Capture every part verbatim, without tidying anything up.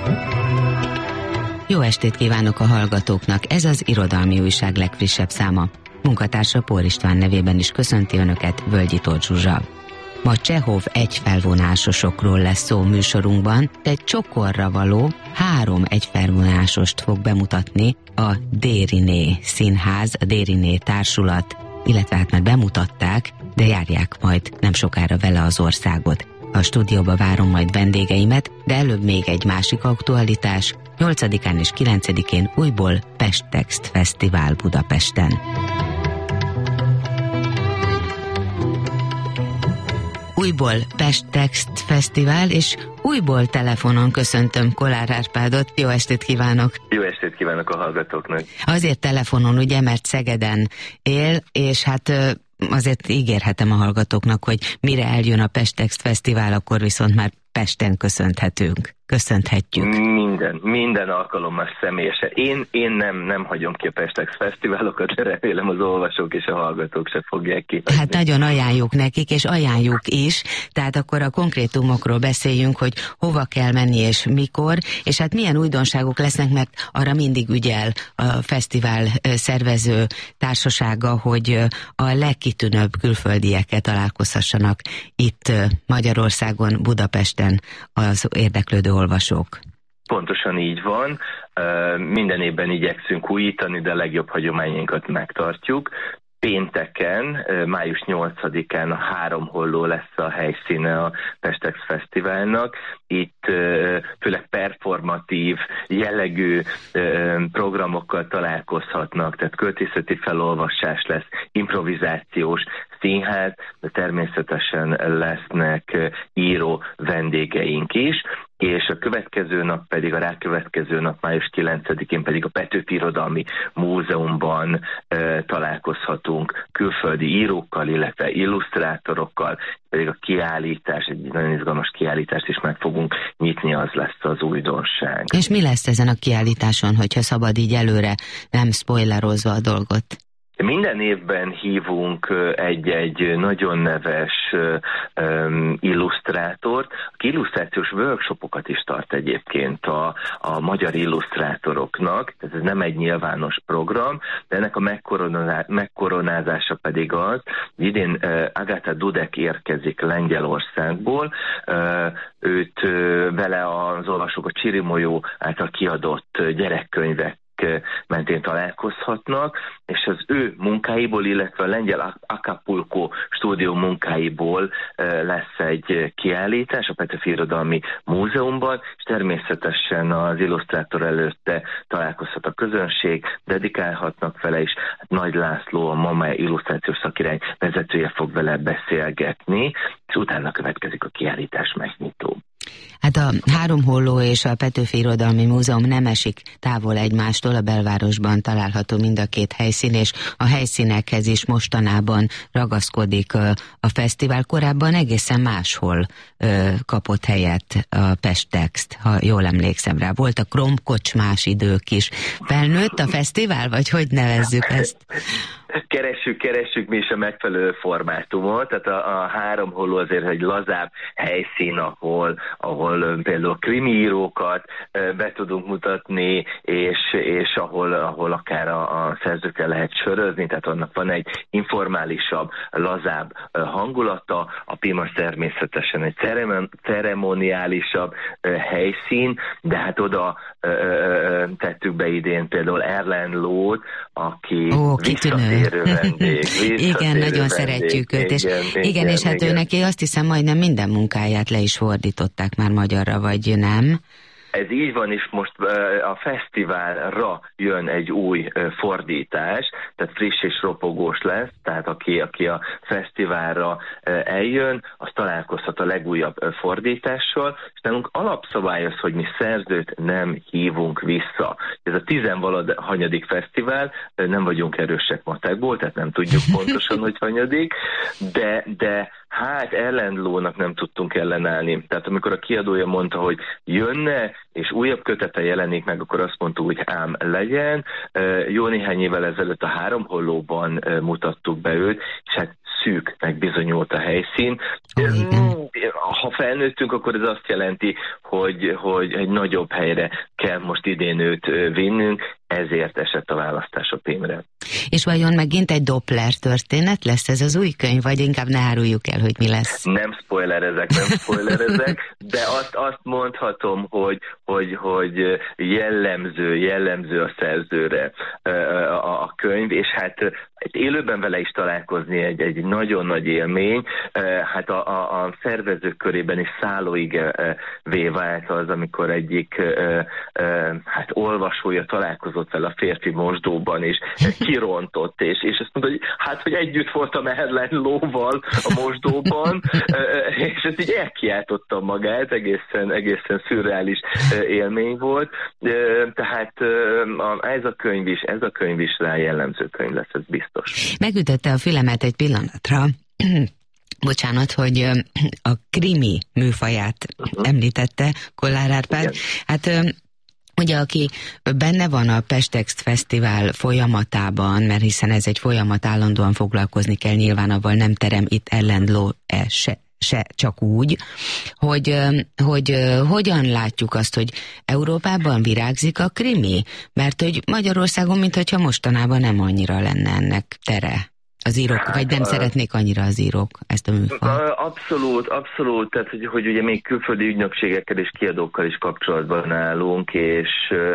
Jó estét kívánok a hallgatóknak, ez az Irodalmi Újság legfrissebb száma. Munkatársa Pór István nevében is köszönti Önöket, Völgyi Tóth Zsuzsa. Ma Csehov egyfelvonásosokról lesz szó műsorunkban, de egy csokorra való három egyfelvonásost fog bemutatni a Dériné Színház, a Dériné Társulat, illetve hát már bemutatták, de járják majd nem sokára vele az országot. A stúdióba várom majd vendégeimet, de előbb még egy másik aktualitás. nyolcadikán és kilencedikén újból Pestext Fesztivál Budapesten. Újból Pestext Fesztivál, és újból telefonon köszöntöm Kollár Árpádot. Jó estét kívánok! Jó estét kívánok a hallgatóknak! Azért telefonon, ugye, mert Szegeden él, és hát azért ígérhetem a hallgatóknak, hogy mire eljön a Pestext Fesztivál, akkor viszont már Pesten köszönhetünk. Köszönhetjük. Minden, minden alkalommal személyesen. Én, én nem, nem hagyom ki a Pestext Fesztiválokat, de remélem az olvasók és a hallgatók se fogják ki. Hát nagyon ajánljuk nekik, és ajánljuk is, tehát akkor a konkrétumokról beszéljünk, hogy hova kell menni és mikor, és hát milyen újdonságok lesznek, mert arra mindig ügyel a fesztivál szervező társasága, hogy a legkitűnőbb külföldiekkel találkozhassanak itt Magyarországon, Budapesten az érdeklődő olvasók. Pontosan így van. Minden évben igyekszünk újítani, de a legjobb hagyományainkat megtartjuk. Pénteken, május nyolcadikán a Háromholló lesz a helyszíne a Pestext Fesztiválnak. Itt főleg performatív, jellegű programokkal találkozhatnak, tehát költészeti felolvasás lesz, improvizációs színház, de természetesen lesznek író vendégeink is, és a következő nap pedig, a rákövetkező nap, május kilencedikén pedig a Petőfi Irodalmi Múzeumban e, találkozhatunk külföldi írókkal, illetve illusztrátorokkal, pedig a kiállítás, egy nagyon izgalmas kiállítást is meg fogunk nyitni, az lesz az újdonság. És mi lesz ezen a kiállításon, hogyha szabad így előre, nem spoilerozva a dolgot? Minden évben hívunk egy-egy nagyon neves um, illusztrátort, aki illusztrációs workshopokat is tart egyébként a, a magyar illusztrátoroknak, tehát ez nem egy nyilvános program, de ennek a megkoronázá- megkoronázása pedig az, hogy idén uh, Agáta Dudek érkezik Lengyelországból, uh, őt uh, vele az olvasók a Csirimolyó által kiadott gyerekkönyvek mentén találkozhatnak, és az ő munkáiból, illetve a lengyel Acapulco stúdió munkáiból lesz egy kiállítás a Petőfi Irodalmi Múzeumban, és természetesen az illusztrátor előtte találkozhat a közönség, dedikálhatnak vele is. Hát Nagy László, a MAME illusztrációs szakirány vezetője fog vele beszélgetni, és utána következik a kiállítás megnyitó. Hát a Háromholló és a Petőfi Irodalmi Múzeum nem esik távol egymástól, a belvárosban található mind a két helyszín, és a helyszínekhez is mostanában ragaszkodik a fesztivál. Korábban egészen máshol ö, kapott helyet a Pestext, ha jól emlékszem rá. Volt a kromkocsmás idők is. Felnőtt a fesztivál, vagy hogy nevezzük ezt? Keressük, keressük mi is a megfelelő formátumot, tehát a, a Háromholló azért egy lazább helyszín, ahol, ahol például krimiírókat be tudunk mutatni, és, és ahol, ahol akár a, a szerzőkkel lehet sörözni, tehát annak van egy informálisabb, lazább hangulata, a Pimas természetesen egy ceremon, ceremoniálisabb helyszín, de hát oda tettük be idén például Erlen Lót, aki Ó, visszatérő vendég. Igen, nagyon vendég. Szeretjük őt. És igen, igen, igen, és hát igen. Ő neki azt hiszem majdnem minden munkáját le is fordították már magyarra, vagy nem? Ez így van, és most a fesztiválra jön egy új fordítás, tehát friss és ropogós lesz, tehát aki, aki a fesztiválra eljön, az találkozhat a legújabb fordítással, és nálunk alapszabály az, hogy mi szerzőt nem hívunk vissza. Ez a tizenvalahanyadik fesztivál, nem vagyunk erősek matekból, tehát nem tudjuk pontosan, hogy hanyadik, de, de hát Erlen Lónak nem tudtunk ellenállni. Tehát amikor a kiadója mondta, hogy jönne, és újabb kötete jelenik meg, akkor azt mondtuk, hogy ám legyen. Jó néhány évvel ezelőtt a Háromhollóban mutattuk be őt, és hát szűknek bizonyult a helyszín. Oh, ha felnőttünk, akkor ez azt jelenti, hogy, hogy egy nagyobb helyre kell most idén őt vinnünk, ezért esett a választás a Pimre. És vajon megint egy Doppler történet lesz ez az új könyv, vagy inkább ne áruljuk el, hogy mi lesz? Nem spoilerezek, nem spoilerezek, de azt, azt mondhatom, hogy, hogy, hogy jellemző, jellemző a szerzőre a, a könyv, és hát élőben vele is találkozni egy, egy nagyon nagy élmény, hát a, a, a szervezők körében is szállóigé vált az, amikor egyik hát olvasója találkozott vele a férfi mosdóban, és kirontott, és, és azt mondta, hogy hát, hogy együtt voltam Erlen lóval a mosdóban, és ezt így elkiáltotta magát, egészen, egészen szürreális élmény volt, tehát ez a könyv is, ez a könyv is rá jellemző könyv lesz, ez biztos. Megütötte a fülemet egy pillanatra, bocsánat, hogy a krimi műfaját uh-huh. említette Kollár Árpád. Igen. Hát ugye, aki benne van a Pestext Fesztivál folyamatában, mert hiszen ez egy folyamat, állandóan foglalkozni kell, nyilván avval nem terem itt ellendló -e se, se csak úgy, hogy, hogy hogyan látjuk azt, hogy Európában virágzik a krimi, mert hogy Magyarországon, mintha mostanában nem annyira lenne ennek tere. Az írók, hát, vagy nem a... szeretnék annyira az írók ezt a műfajt? Abszolút, abszolút, tehát hogy, hogy ugye még külföldi ügynökségekkel és kiadókkal is kapcsolatban állunk, és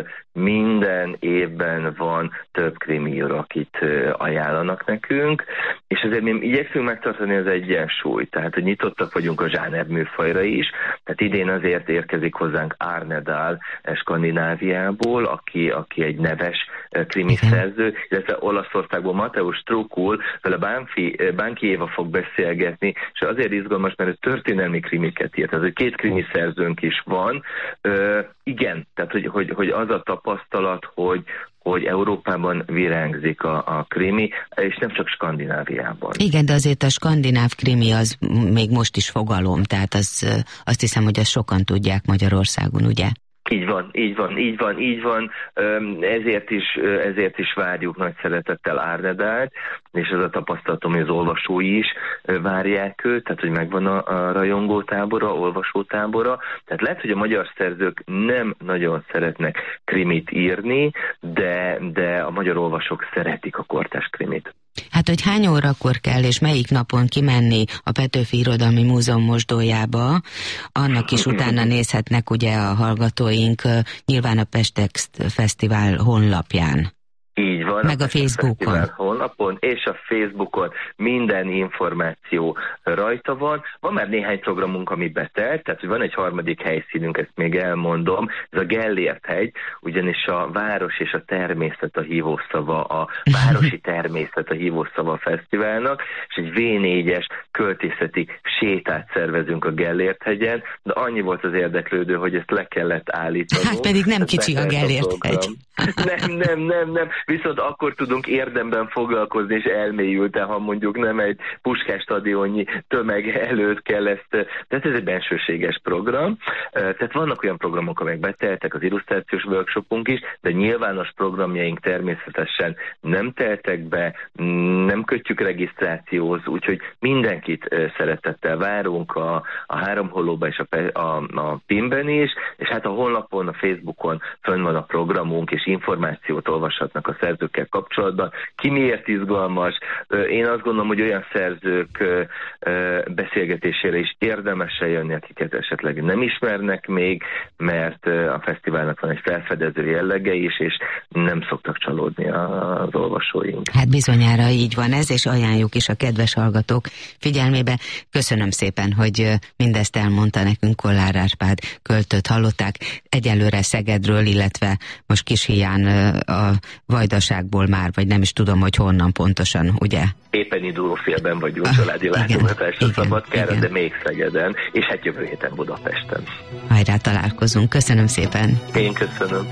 minden évben van több krimiíró, akit ajánlanak nekünk, és ezért mi igyekszünk megtartani az egyensúlyt, tehát hogy nyitottak vagyunk a zsáner műfajra is, tehát idén azért érkezik hozzánk Arne Dahl Skandináviából, aki, aki egy neves krimi szerző, illetve Olaszországból Mateusz Strukul, vele Bánfi, Bánki Éva fog beszélgetni, és azért izgalmas, mert ő történelmi krimiket írt, tehát két krimi szerzőnk is van. Ö, igen, tehát hogy, hogy, hogy az a tapasztalat, hogy, hogy Európában virágzik a, a krimi, és nem csak Skandináviában. Igen, de azért a skandináv krimi az még most is fogalom, tehát az, azt hiszem, hogy azt sokan tudják Magyarországon, ugye? Így van, így van, így van, így van, ezért is, ezért is várjuk nagy szeretettel Arne Dahlt, és ez a tapasztalatom, hogy az olvasói is várják őt, tehát hogy megvan a, a rajongótábora, olvasótábora, tehát lehet, hogy a magyar szerzők nem nagyon szeretnek krimit írni, de, de a magyar olvasók szeretik a kortárs krimit. Hát, hogy hány órakor kell, és melyik napon kimenni a Petőfi Irodalmi Múzeum mosdójába, annak is utána nézhetnek ugye a hallgatóink nyilván a Pestext Fesztivál honlapján. Így van. Meg a, a Facebookon. Honlapon és a Facebookon minden információ rajta van. Van már néhány programunk, ami betelt, tehát hogy van egy harmadik helyszínünk, ezt még elmondom, ez a Gellért hegy, ugyanis a város és a természet a hívószava, a városi természet a hívószava a fesztiválnak, és egy vé négyes költészeti sétát szervezünk a Gellért hegyen, de annyi volt az érdeklődő, hogy ezt le kellett állítani. Hát pedig nem kicsi a Gellért hegy. Nem, nem, nem, nem. Viszont akkor tudunk érdemben foglalkozni, és elmélyülten, ha mondjuk nem egy Puskás stadionnyi tömeg előtt kell ezt, tehát ez egy bensőséges program. Tehát vannak olyan programok, amelyek beteltek, az illusztrációs workshopunk is, de nyilvános programjaink természetesen nem teltek be, nem kötjük regisztrációhoz, úgyhogy mindenkit szeretettel várunk a, a Három Hollóban és a, a, a Pimben is, és hát a honlapon, a Facebookon fönn van a programunk, és információt olvashatnak a szerzőkkel kapcsolatban. Ki miért izgalmas? Én azt gondolom, hogy olyan szerzők beszélgetésére is érdemes eljönni, akiket esetleg nem ismernek még, mert a fesztiválnak van egy felfedező jellege is, és nem szoktak csalódni az olvasóink. Hát bizonyára így van ez, és ajánljuk is a kedves hallgatók figyelmébe. Köszönöm szépen, hogy mindezt elmondta nekünk Kollár Árpád költőt, hallották egyelőre Szegedről, illetve most Kishián a Vajdaságból már, vagy nem is tudom, hogy honnan pontosan, ugye? Éppen indulófélben vagyunk ah, családi látogatásra Szabadkára, de még Szegeden, és hát jövő héten Budapesten. Hajrá, találkozunk. Köszönöm szépen. Én köszönöm.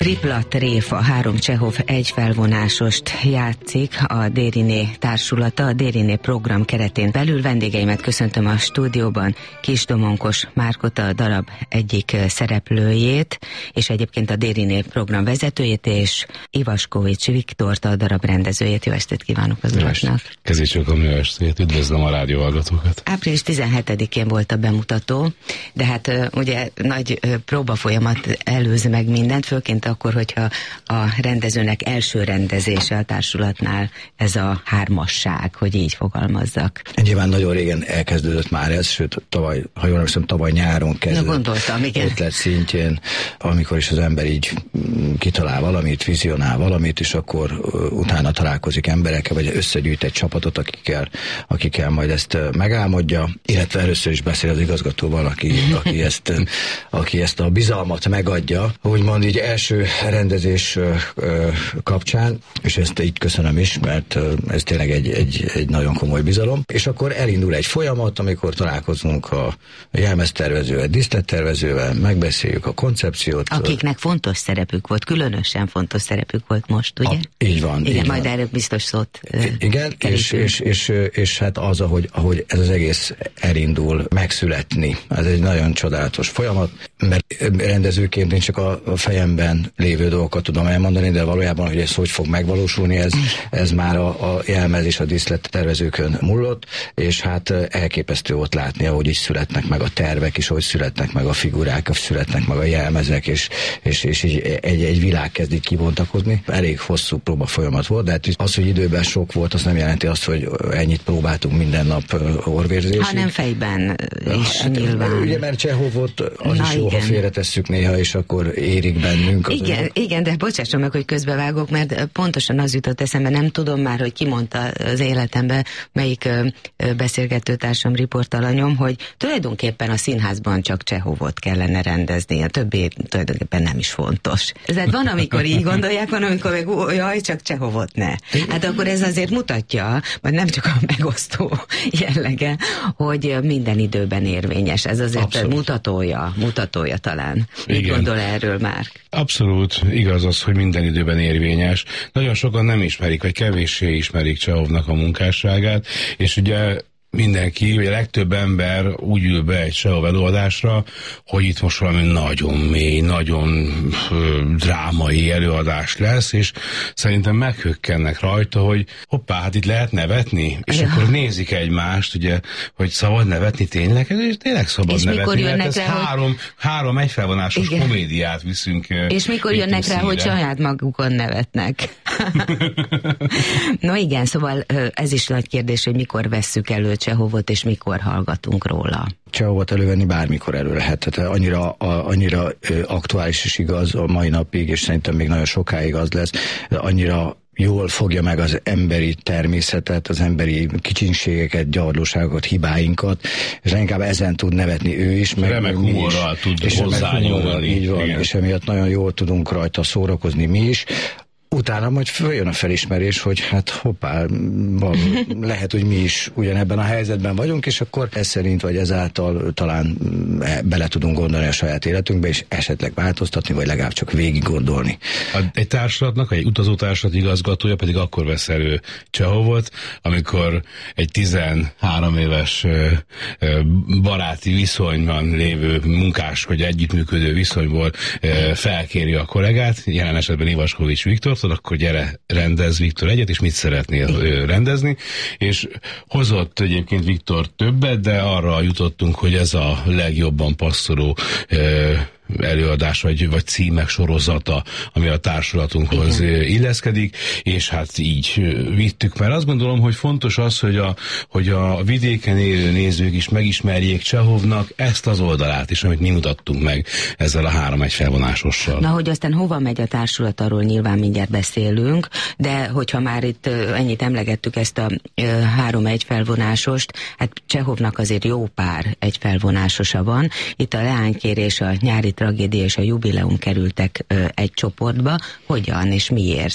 Tripla tréfa, három Csehov egy felvonásost játszik a Dériné társulata, a Dériné program keretén belül. Vendégeimet köszöntöm a stúdióban, Kis Domonkos Márkota, a darab egyik szereplőjét, és egyébként a Dériné program vezetőjét, és Ivaskovics Viktort, a darab rendezőjét. Jó estét kívánok az uraknak! Kezécsökom, jó estét, üdvözlöm a rádióhallgatókat! Április tizenhetedikén volt a bemutató, de hát ugye nagy próbafolyamat előz meg mindent, főként akkor, hogyha a rendezőnek első rendezése a társulatnál ez a hármasság, hogy így fogalmazzak. Nyilván nagyon régen elkezdődött már ez, sőt, tavaly, ha jól emlékszem, tavaly nyáron kezdődött. Na, gondoltam, igen. Ötlet szintjén, amikor is az ember így kitalál valamit, vizionál valamit, és akkor utána találkozik emberekkel, vagy összegyűjt egy csapatot, akikkel, akikkel majd ezt megálmodja, illetve először is beszél az igazgatóval, aki, aki, ezt, aki ezt a bizalmat megadja, úgymond így első rendezés kapcsán, és ezt így köszönöm is, mert ez tényleg egy, egy, egy nagyon komoly bizalom. És akkor elindul egy folyamat, amikor találkozunk a jelmeztervezővel, díszlettervezővel, megbeszéljük a koncepciót. Akiknek fontos szerepük volt, különösen fontos szerepük volt most, ugye? A, így van. Igen, így majd van. Erről biztos szót Igen, és, és, és, és hát az, ahogy, ahogy ez az egész elindul megszületni. Ez egy nagyon csodálatos folyamat, mert rendezőként én csak a fejemben lévő dolgokat tudom elmondani, de valójában, hogy ez hogy fog megvalósulni, ez, ez már a, a jelmez és a díszlettervezőkön múlott, és hát elképesztő volt látni, ahogy is születnek meg a tervek, és ahogy születnek meg a figurák, születnek meg a jelmezek, és, és, és így egy, egy világ kezdik kibontakozni. Elég hosszú próba folyamat volt, de hát az, hogy időben sok volt, az nem jelenti azt, hogy ennyit próbáltunk minden nap orvérzésig. Hanem fejben is hát, nyilván. Ugye, mert Csehovot az Na, is jó, igen. ha félretesszük néha, és akkor érik bennünk. Igen, azok. igen, de bocsásson meg, hogy közbevágok, mert pontosan az jutott eszembe, nem tudom már, hogy ki mondta az életemben, melyik beszélgetőtársam, riportalanyom, hogy tulajdonképpen a színházban csak Csehovot kellene rendezni, a többi tulajdonképpen nem is fontos. Tehát van, amikor így gondolják, van, amikor meg ó, jaj, csak Csehovot ne. Hát akkor ez azért mutatja, vagy nem csak a megosztó jellege, hogy minden időben érvényes. Ez azért Abszolút. mutatója, mutatója talán. Mit gondol erről már? Abszolút igaz az, hogy minden időben érvényes. Nagyon sokan nem ismerik, vagy kevéssé ismerik Csehovnak a munkásságát, és ugye mindenki, vagy a legtöbb ember úgy ül be egy Csehov előadásra, hogy itt most valami nagyon mély, nagyon ö, drámai előadás lesz, és szerintem meghökkennek rajta, hogy hoppá, hát itt lehet nevetni, és ja. akkor nézik egymást, ugye, hogy szabad nevetni tényleg, és tényleg szabad és nevetni, mert ez rá, három, hogy... három egyfelvonásos igen. komédiát viszünk. És mikor jönnek rá, hogy saját magukon nevetnek? No igen, szóval ez is nagy kérdés, hogy mikor vesszük elő Csehovot, és mikor hallgatunk róla. Csehovot elővenni bármikor elő lehet. Tehát annyira, a, annyira aktuális is igaz a mai napig, és szerintem még nagyon sokáig az lesz, annyira jól fogja meg az emberi természetet, az emberi kicsinségeket, gyarlóságokat, hibáinkat, és inkább ezen tud nevetni ő is, meg remek humorral tud hozzányúlni. Így van, igen. És emiatt nagyon jól tudunk rajta szórakozni mi is. Utána majd följön a felismerés, hogy hát hoppá, lehet, hogy mi is ugyanebben a helyzetben vagyunk, és akkor ez szerint, vagy ezáltal talán bele tudunk gondolni a saját életünkbe, és esetleg változtatni, vagy legalább csak végig gondolni. Egy társulatnak, egy utazótársulat igazgatója pedig akkor vesz elő Csehovot, amikor egy tizenhárom éves baráti viszonyban lévő munkás, vagy együttműködő viszonyból felkéri a kollégát, jelen esetben Ivaskovics Viktor, akkor gyere, rendez Viktor egyet, és mit szeretnél rendezni, és hozott egyébként Viktor többet, de arra jutottunk, hogy ez a legjobban passzoló előadás, vagy, vagy címek sorozata, ami a társulatunkhoz igen. illeszkedik, és hát így vittük, mert azt gondolom, hogy fontos az, hogy a, hogy a vidéken élő nézők is megismerjék Csehovnak ezt az oldalát is, amit mi mutattunk meg ezzel a három egy felvonásossal. Na, hogy aztán hova megy a társulat, arról nyilván mindjárt beszélünk, de hogyha már itt ennyit emlegettük ezt a három egy felvonásost, hát Csehovnak azért jó pár egy felvonásosa van. Itt a Leánykérés, a Nyári tragédia és a jubileum kerültek ö, egy csoportba. Hogyan és miért?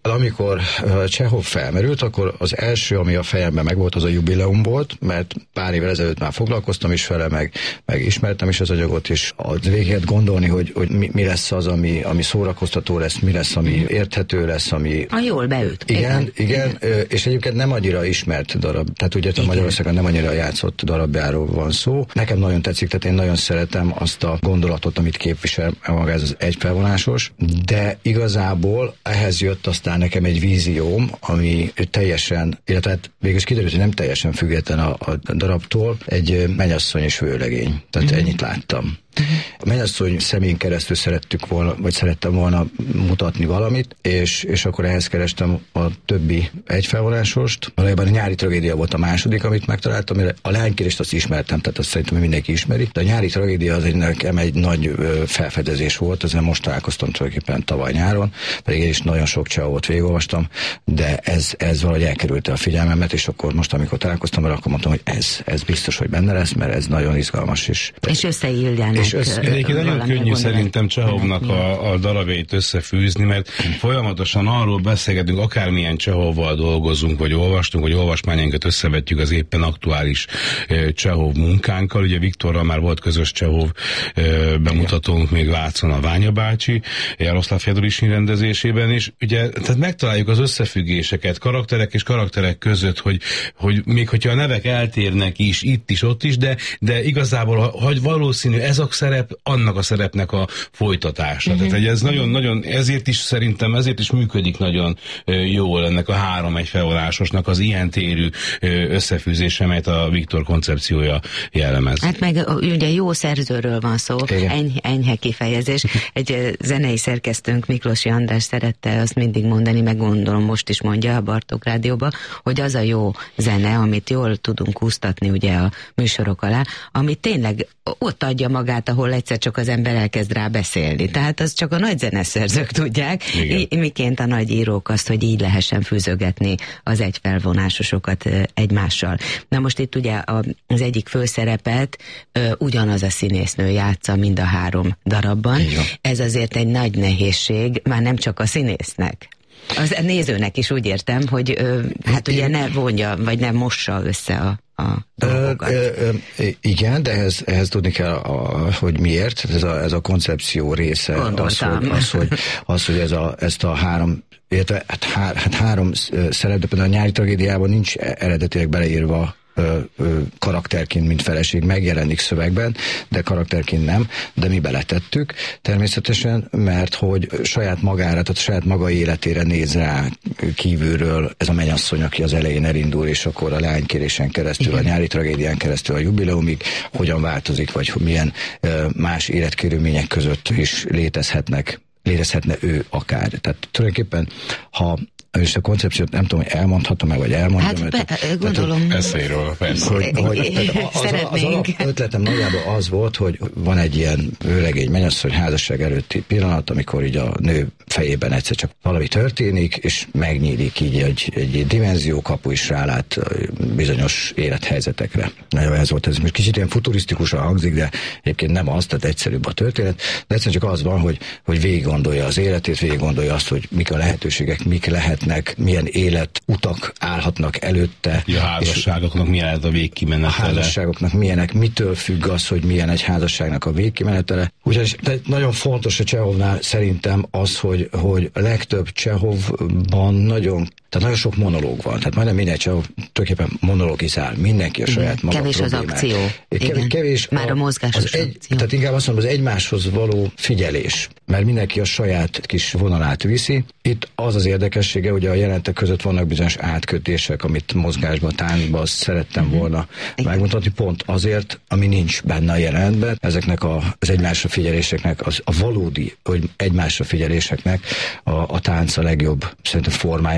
Amikor Csehov felmerült, akkor az első, ami a fejemben megvolt, az a jubileum volt, mert pár évvel ezelőtt már foglalkoztam is vele, meg, meg ismertem is az anyagot, és végig lehet gondolni, hogy, hogy mi, mi lesz az, ami, ami szórakoztató lesz, mi lesz, ami érthető lesz, ami... A jól beüt. Igen, igen, igen, és egyébként nem annyira ismert darab, tehát ugye a Magyarországon nem annyira játszott darabjáról van szó. Nekem nagyon tetszik, tehát én nagyon szeretem azt a gondolatot, amit képvisel maga ez az egyfelvonásos, de igazából ehhez jött aztán nekem egy vízióm, ami teljesen, illetve hát végül is kiderült, hogy nem teljesen független a, a darabtól, egy mennyasszony és vőlegény. Tehát mm-hmm. ennyit láttam. A mennyasszony szemén keresztül szerettük volna, vagy szerettem volna mutatni valamit, és, és akkor ehhez kerestem a többi egyfelvonásost. Valójában a Nyári tragédia volt a második, amit megtaláltam, amire a Leánykérést azt ismertem, tehát azt szerintem mindenki ismeri. De a Nyári tragédia az egy, nekem egy nagy felfedezés volt, ezzel most találkoztam tulajdonképpen tavaly nyáron, pedig én is nagyon sok Csehovot végigolvastam, de ez, ez valahogy elkerülte a figyelmemet, és akkor most, amikor találkoztam vele, akkor mondtam, hogy ez, ez biztos, hogy benne lesz, mert ez nagyon izgalmas is. És összeilljának. És össze, egyébként nagyon könnyű gondolat. Szerintem Csehovnak a, a darabjait összefűzni, mert folyamatosan arról beszélgetünk, akármilyen Csehovval dolgozunk, vagy olvastunk, vagy olvasmányainkat összevetjük az éppen aktuális uh, Csehov munkánkkal. Ugye Viktorral már volt közös Csehov uh, bemutatónk még Vácon a Ványa bácsi, Jaroszláv Fjedorisin rendezésében, és ugye tehát megtaláljuk az összefüggéseket karakterek és karakterek között, hogy, hogy még hogyha a nevek eltérnek is, itt is, ott is, de, de igazából, hogy valószínű ez a szerep, annak a szerepnek a folytatása. Uh-huh. Tehát ez nagyon-nagyon, ezért is szerintem, ezért is működik nagyon jól ennek a három egyfelvonásosnak az ilyen térű összefűzése, amelyet a Viktor koncepciója jellemez. Hát meg ugye jó szerzőről van szó, enyhe, enyhe kifejezés. Egy zenei szerkesztőnk, Miklósi András szerette azt mindig mondani, meg gondolom most is mondja a Bartók Rádióban, hogy az a jó zene, amit jól tudunk úsztatni ugye a műsorok alá, ami tényleg ott adja magát, ahol egyszer csak az ember elkezd rá beszélni. Tehát az csak a nagy zeneszerzők tudják, I- miként a nagy írók azt, hogy így lehessen fűzögetni az egyfelvonásosokat egymással. Na most itt ugye az egyik főszerepet ö, ugyanaz a színésznő játsza mind a három darabban. Ez azért egy nagy nehézség, már nem csak a színésznek. Az nézőnek is úgy értem, hogy ö, hát ugye ne vonja, vagy ne mossa össze a a dolgokat. Ö, ö, ö, igen, de ehhez, ehhez tudni kell, a, hogy miért. Ez a, ez a koncepció része. Az hogy, az, hogy, az, hogy ez a, ezt a három, illetve hát, há, hát három szerep, de például a Nyári tragédiában nincs eredetileg beleírva Ö, ö, karakterként, mint feleség megjelenik szövegben, de karakterként nem, de mi beletettük természetesen, mert hogy saját magára, tehát saját maga életére néz rá kívülről ez a mennyasszony, aki az elején elindul, és akkor a Leánykérésen keresztül, igen. A Nyári tragédián keresztül a jubileumig hogyan változik, vagy milyen ö, más életkörülmények között is létezhetnek, létezhetne ő akár. Tehát tulajdonképpen, ha és a koncepciót nem tudom, hogy elmondhatom meg, vagy elmondjam. Hát be, mert, gondolom. Eszélyről, persze. Hogy, hogy, az, az, az alap ötletem nagyjából az volt, hogy van egy ilyen vőlegény mennyasszony házasság előtti pillanat, amikor így a nő fejében egyszer csak valami történik, és megnyílik így egy, egy dimenziókapu is rálát bizonyos élethelyzetekre. Nagyon ez volt, ez most kicsit ilyen futurisztikusan hangzik, de egyébként nem az, tehát egyszerűbb a történet, de egyszerűen csak az van, hogy, hogy végig gondolja az életét, végig gondolja azt, hogy mik a lehetőségek, mik lehetnek, milyen életutak állhatnak előtte. Ja, a házasságoknak milyen lehet a végkimenetele. A házasságoknak milyenek, mitől függ az, hogy milyen egy házasságnak a végkimenetele. Úgyhogy nagyon fontos a Csehovnál szerintem az, hogy, hogy a legtöbb Csehovban nagyon, tehát nagyon sok monológ van. Tehát majdnem minden Csehov tulajdonképpen monologizál. Mindenki a saját maga kevés problémák. Az akció. Kevés, kevés már a, a mozgásos az egy, akció. Tehát inkább azt mondom, az egymáshoz való figyelés. Mert mindenki a saját kis vonalát viszi. Itt az az érdekessége, hogy a jelentek között vannak bizonyos átkötések, amit mozgásban, táncban szerettem volna mm-hmm. megmutatni, pont azért, ami nincs benne a jelentben. Ezeknek a, az egymásra figyeléseknek, az, a valódi, hogy egymásra figyeléseknek a, a tánc a legjobb szerintem formája, hogy megmutatni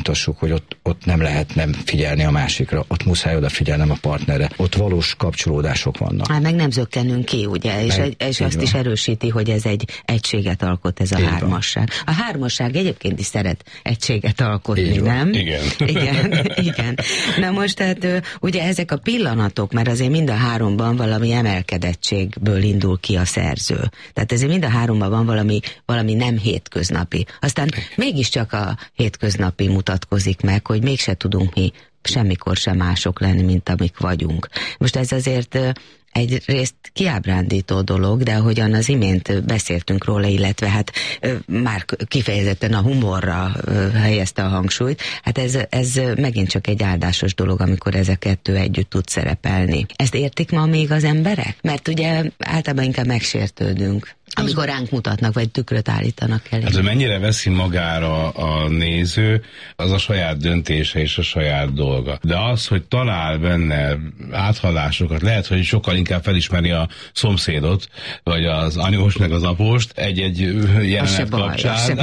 bemutassuk, hogy ott, ott nem lehet nem figyelni a másikra, ott muszáj odafigyelnem a partnerre, ott valós kapcsolódások vannak. Hát meg nem zökkenünk ki, ugye, és, egy, és azt van. Is erősíti, hogy ez egy egységet alkot, ez a így hármasság. Van. A hármasság egyébként is szeret egységet alkotni, nem? Igen. Igen, igen. Na most tehát ugye ezek a pillanatok, mert azért mind a háromban valami emelkedettségből indul ki a szerző. Tehát ezért mind a háromban van valami, valami nem hétköznapi. Aztán mégiscsak a hétköznapi mutatkozik meg, hogy mégse tudunk mi semmikor sem mások lenni, mint amik vagyunk. Most ez azért egyrészt kiábrándító dolog, de ahogyan az imént beszéltünk róla, illetve hát már kifejezetten a humorra helyezte a hangsúlyt, hát ez, ez megint csak egy áldásos dolog, amikor ez a kettő együtt tud szerepelni. Ezt értik ma még az emberek? Mert ugye általában inkább megsértődünk, amikor ránk mutatnak, vagy tükröt állítanak elé. Hát, hogy mennyire veszi magára a néző, az a saját döntése és a saját dolga. De az, hogy talál benne áthallásokat, lehet, hogy sokkal inkább felismeri a szomszédot, vagy az anyós, meg az apóst egy-egy jelenet baj, kapcsán.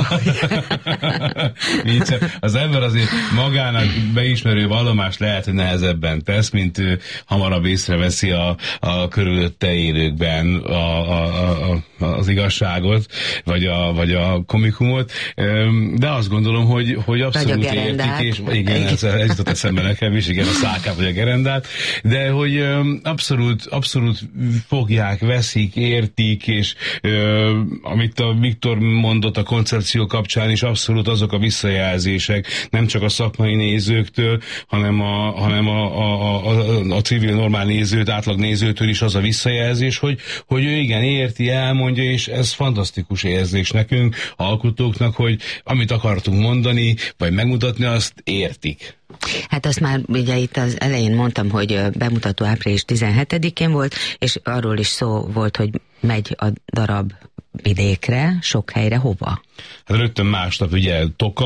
Az ember azért magának beismerő vallomást lehet, hogy nehezebben tesz, mint ő hamarabb észreveszi a, a körülötte élőkben a, a, a, az igazságot, vagy a, vagy a komikumot, de azt gondolom, hogy, hogy abszolút értik, és igen, ez, ez jutott eszembe nekem is, igen, a szálkát, vagy a gerendát, de hogy abszolút, abszolút fogják, veszik, értik, és ö, amit a Viktor mondott a koncepció kapcsán is, abszolút azok a visszajelzések, nem csak a szakmai nézőktől, hanem a, hanem a, a, a, a civil normál nézőt, átlag nézőtől is az a visszajelzés, hogy, hogy ő igen, érti, elmondja, és ez fantasztikus érzés nekünk, alkotóknak, hogy amit akartunk mondani, vagy megmutatni, azt értik. Hát azt már ugye itt az elején mondtam, hogy bemutató április tizenhetedikén volt, és arról is szó volt, hogy megy a darab vidékre, sok helyre, hova? Hát rögtön másnap ugye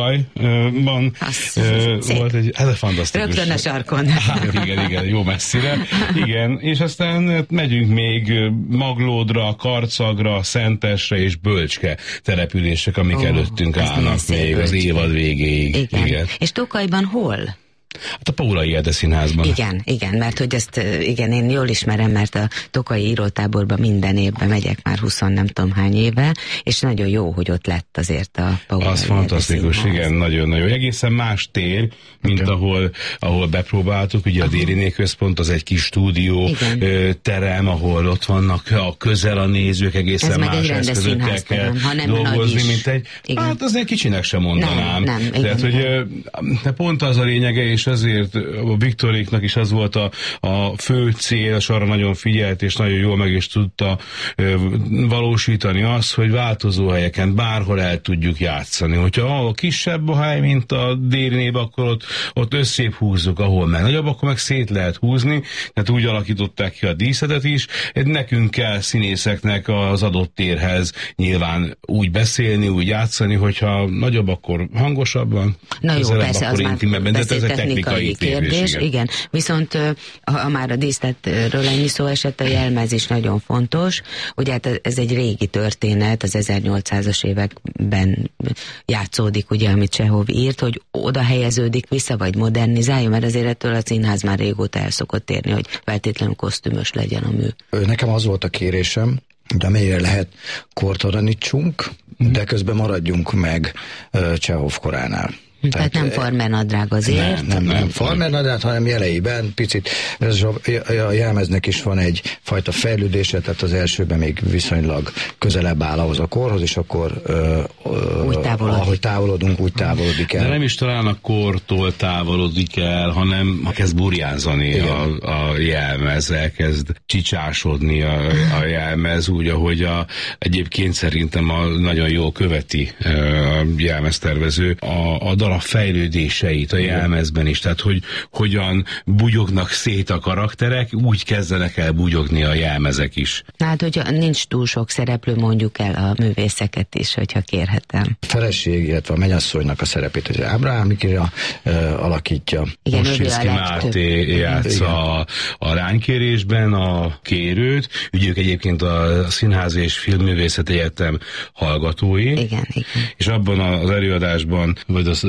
Tokajban volt egy, ez fantasztikus. Rögtön a sarkon. Hát igen, igen, jó messzire. Igen, és aztán megyünk még Maglódra, Karcagra, Szentesre és Bölcske települések, amik oh, előttünk állnak még Bölcske. Az évad végéig. Igen. igen. És Tokajban hol? Hát a Paulai Ede Színházban. Igen, igen, mert hogy ezt, igen, én jól ismerem, mert a tokai írótáborban minden évben megyek már huszon nem tudom hány éve, és nagyon jó, hogy ott lett azért a Paulai Az fantasztikus, igen, nagyon-nagyon. Egészen más tér, mint okay. ahol, ahol bepróbáltuk, ugye a Dériné Központ, az egy kis stúdió igen. terem, ahol ott vannak a közel a nézők, egészen ez más eszközökkel kell dolgozni, mint egy, igen. hát az egy kicsinek sem mondanám. Nem, nem, Tehát, igen, hogy pont az a lényege, és ezért a Viktoréknak is az volt a, a fő cél, és arra nagyon figyelt, és nagyon jól meg is tudta ö, valósítani azt, hogy változó helyeken bárhol el tudjuk játszani. Hogyha ahol kisebb a hely, mint a Dérinébe, akkor ott, ott összébb húzzuk, ahol meg nagyobb, akkor meg szét lehet húzni, tehát úgy alakították ki a díszetet is. Nekünk kell színészeknek az adott térhez nyilván úgy beszélni, úgy játszani, hogyha nagyobb, akkor hangosabban, na jó, persze, akkor intimebben, de ezek technikai kérdés, kérdés igen. igen. Viszont ha már a díszletről ennyi szó esett, a jelmez is nagyon fontos. Ugye hát ez egy régi történet, az ezernyolcszázas években játszódik, ugye, amit Csehov írt, hogy oda helyeződik vissza, vagy modernizálja, mert azért ettől a színház már régóta el szokott érni, hogy feltétlenül kosztümös legyen a mű. Nekem az volt a kérésem, de amennyire lehet kortalanítsunk, de közben maradjunk meg Csehov koránál. Tehát, Tehát nem farmernadrág azért? Nem, nem, nem, nem farmernadrág, hanem jeleiben picit, ez a, a jelmeznek is van egy fajta fejlődése, tehát az elsőben még viszonylag közelebb áll ahhoz a korhoz, és akkor ö, ö, úgy ahogy távolodunk, úgy távolodik el. De nem is talán a kortól távolodik el, hanem kezd burjánzani a, a jelmez, elkezd csicsásodni a, a jelmez, úgy, ahogy a, egyébként szerintem a, nagyon jól követi a jelmeztervező a, a darab fejlődéseit a jelmezben is, tehát hogy hogyan bugyognak szét a karakterek, úgy kezdenek el bugyogni a jelmezek is. Hát, hogyha nincs túl sok szereplő, mondjuk el a művészeket is, hogyha kérhetem. A feleség, illetve a mennyasszonynak a szerepét, hogy Ábrahám Mikira uh, alakítja. Mossinszky Máté játsza a, a ránykérésben a kérőt, ugye ők egyébként a Színház és Filmművészeti Egyetem hallgatói. Igen, igen. És abban az előadásban, vagy az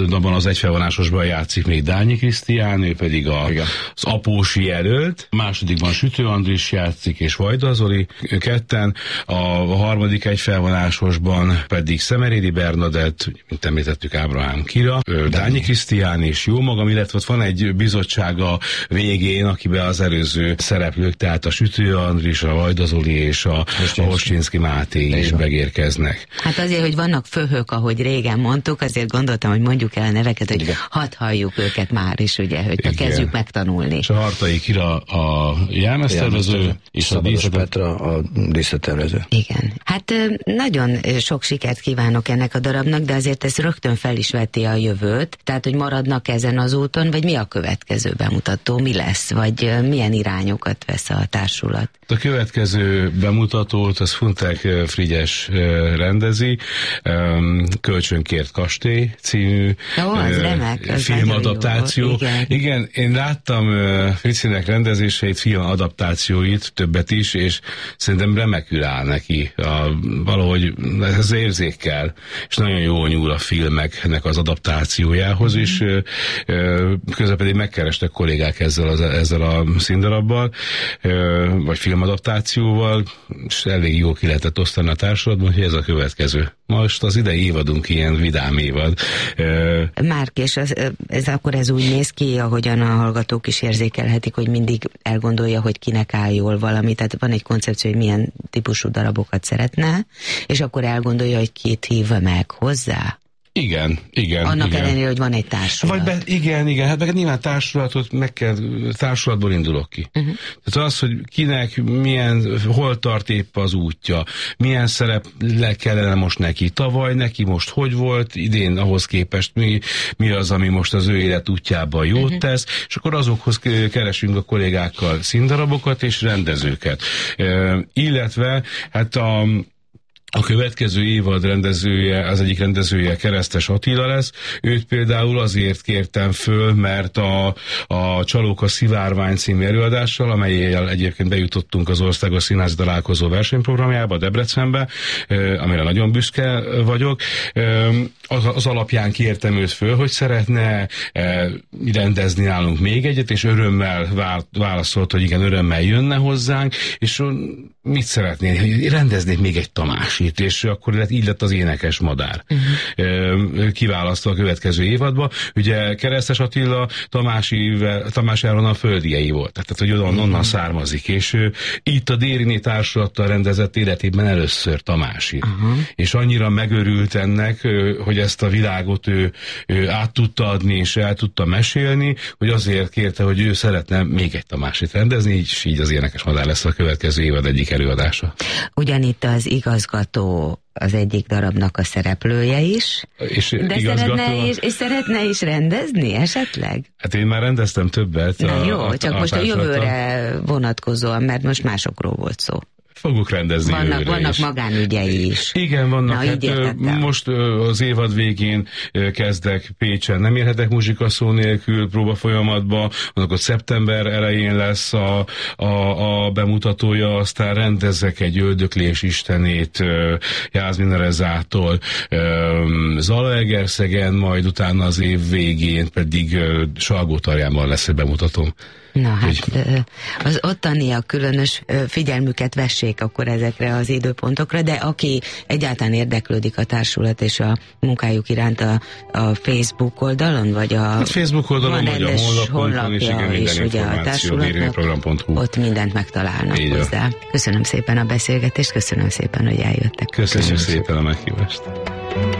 abban az egyfelvonásosban játszik még Dányi Krisztián, ő pedig a, az Apósi jelölt, a másodikban Sütő Andris játszik, és Vajda Zoli ketten, a harmadik egyfelvonásosban pedig Szemerédi Bernadett, mint említettük, Ábrahám Kira, Dányi Krisztián és jó magam, illetve van egy bizottsága végén, akiben az előző szereplők, tehát a Sütő Andris, a Vajda Zoli és a Hostinszki Máté is megérkeznek. Hát azért, hogy vannak főhők, ahogy régen mondtuk, azért gondoltam, hogy mondjuk el a neveket, hogy hadd halljuk őket már is, ugye, hogy igen, kezdjük megtanulni. És a Hartai Kira a jelmeztervező, és a Szabados Petra a díszlettervező. Igen. Hát nagyon sok sikert kívánok ennek a darabnak, de azért ez rögtön fel is veti a jövőt, tehát, hogy maradnak ezen az úton, vagy mi a következő bemutató, mi lesz, vagy milyen irányokat vesz a társulat? A következő bemutatót az Funtek Frigyes rendezi, Kölcsönkért kastély című Ó, az remek, filmadaptáció. Igen. Igen, én láttam Fricinek rendezéseit, filmadaptációit, többet is, és szerintem remekül áll neki. A, valahogy ez érzékkel, és nagyon jól nyúl a filmeknek az adaptációjához, mm. és közben pedig megkerestek kollégák ezzel, az, ezzel a színdarabbal, vagy filmadaptációval, és elég jól ki lehetett osztani a társadalmat, hogy ez a következő. Most az idei évadunk ilyen vidám évad. Márk, és ez, ez akkor ez úgy néz ki, ahogyan a hallgatók is érzékelhetik, hogy mindig elgondolja, hogy kinek áll jól valami, tehát van egy koncepció, hogy milyen típusú darabokat szeretne, és akkor elgondolja, hogy kit hív meg hozzá. Igen, igen. Annak igen. ellenére, hogy van egy társulat. Vagy be, igen, igen, hát meg nyilván társulatot meg kell, társulatból indulok ki. Uh-huh. Tehát az, hogy kinek milyen, hol tart épp az útja, milyen szerep le kellene most neki, tavaly neki most hogy volt, idén ahhoz képest mi, mi az, ami most az ő élet útjában jót uh-huh. tesz, és akkor azokhoz keresünk a kollégákkal színdarabokat és rendezőket. E, illetve, hát a A következő évad rendezője, az egyik rendezője Keresztes Attila lesz. Őt például azért kértem föl, mert a, a Csalók a Szivárvány című előadással, amelyel egyébként bejutottunk az Országos Színházi Találkozó versenyprogramjába, Debrecenbe, amire nagyon büszke vagyok. Az, az alapján kértem őt föl, hogy szeretne rendezni nálunk még egyet, és örömmel válaszolt, hogy igen, örömmel jönne hozzánk, és mit szeretnél? Rendeznék még egy Tamásit, és akkor így lett az Énekes Madár. Uh-huh. Kiválasztva a következő évadba. Ugye Keresztes Attila Tamási, Tamás Áron a földiei volt, tehát hogy onnan, onnan származik, és itt a Dériné társulattal rendezett életében először Tamási. Uh-huh. És annyira megörült ennek, hogy ezt a világot ő, ő át tudta adni, és el tudta mesélni, hogy azért kérte, hogy ő szeretne még egy Tamásit rendezni, így, így az Énekes Madár lesz a következő évad egyik előadása. Ugyanitt az igazgató az egyik darabnak a szereplője is, és de igazgató... szeretne, is, és szeretne is rendezni esetleg? Hát én már rendeztem többet. Na a, jó, a, csak a most a jövőre vonatkozóan, mert most másokról volt szó. Fogok rendezni vannak, jövőre vannak is. magánügyei is. Igen, vannak. Na, hát, most az évad végén kezdek Pécsen, nem érhetek muzsikaszó nélkül próba folyamatba, annak ott szeptember elején lesz a, a, a bemutatója, aztán rendezek egy Öldöklés istenét Jászmin Rezától Zalaegerszegen, majd utána az év végén pedig Salgótarjánban lesz egy bemutatóm. Na hát az ottaniak különös figyelmüket vessék akkor ezekre az időpontokra, de aki egyáltalán érdeklődik a társulat és a munkájuk iránt a, a Facebook oldalon, vagy a... Hát Facebook oldalon, vagy a honlapunkon, és igen, minden és ugye a társulatnak, ott mindent megtalálnak így hozzá. Köszönöm szépen a beszélgetést, köszönöm szépen, hogy eljöttek. Köszönjük, köszönjük szépen a meghívást.